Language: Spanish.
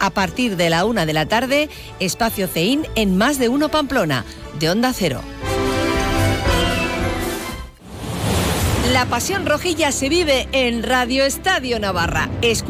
A partir de la 1 de la tarde, Espacio CEIN en Más de Uno Pamplona, de Onda Cero. La pasión rojilla se vive en Radio Estadio Navarra.